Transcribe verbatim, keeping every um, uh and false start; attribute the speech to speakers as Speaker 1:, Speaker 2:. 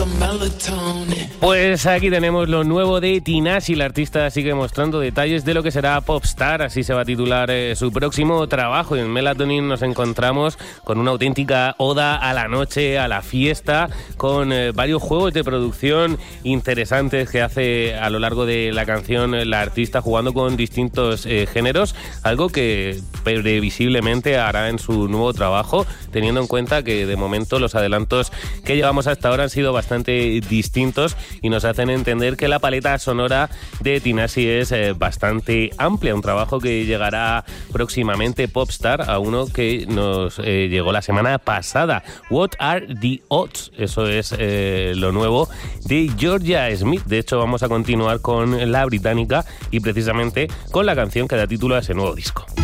Speaker 1: Pues aquí tenemos lo nuevo de Tinashe. La artista sigue mostrando detalles de lo que será Popstar, así se va a titular eh, su próximo trabajo. Y en Melatonin nos encontramos con una auténtica oda a la noche, a la fiesta, con eh, varios juegos de producción interesantes que hace a lo largo de la canción la artista, jugando con distintos eh, géneros, algo que previsiblemente hará en su nuevo trabajo, teniendo en cuenta que de momento los adelantos que llevamos hasta ahora han sido bastante distintos y nos hacen entender que la paleta sonora de Tinashe es eh, bastante amplia, un trabajo que llegará próximamente, Popstar, a uno que nos eh, llegó la semana pasada, What Are the Odds, eso es eh, lo nuevo de Georgia Smith. De hecho, vamos a continuar con la británica y precisamente con la canción que da título a ese nuevo disco.